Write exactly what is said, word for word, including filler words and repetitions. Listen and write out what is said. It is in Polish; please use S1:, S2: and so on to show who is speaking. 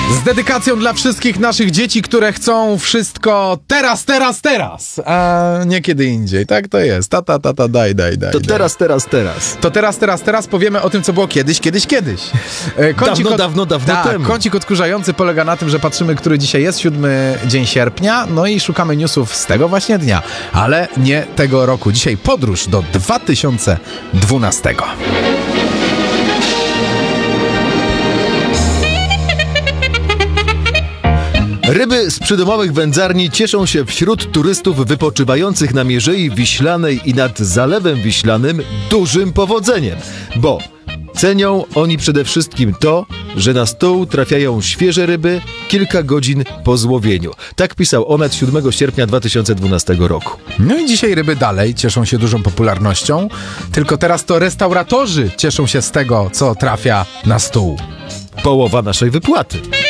S1: Z dedykacją dla wszystkich naszych dzieci, które chcą wszystko teraz, teraz, teraz, a nie kiedy indziej. Tak to jest. Tata, tata, daj, daj, daj.
S2: To
S1: daj.
S2: teraz, teraz, teraz.
S1: To teraz, teraz, teraz powiemy o tym, co było kiedyś, kiedyś, kiedyś. E,
S2: Dawno,
S1: od...
S2: dawno, dawno
S1: tak,
S2: temu.
S1: Kącik odkurzający polega na tym, że patrzymy, który dzisiaj jest, siódmy dzień sierpnia, no i szukamy newsów z tego właśnie dnia, ale nie tego roku. Dzisiaj podróż do dwa tysiące dwunastego.
S2: Ryby z przydomowych wędzarni cieszą się wśród turystów wypoczywających na Mierzei Wiślanej i nad Zalewem Wiślanym dużym powodzeniem, bo cenią oni przede wszystkim to, że na stół trafiają świeże ryby kilka godzin po złowieniu. Tak pisał Onet siódmego sierpnia dwa tysiące dwunastego roku.
S1: No i dzisiaj ryby dalej cieszą się dużą popularnością, tylko teraz to restauratorzy cieszą się z tego, co trafia na stół.
S2: Połowa naszej wypłaty.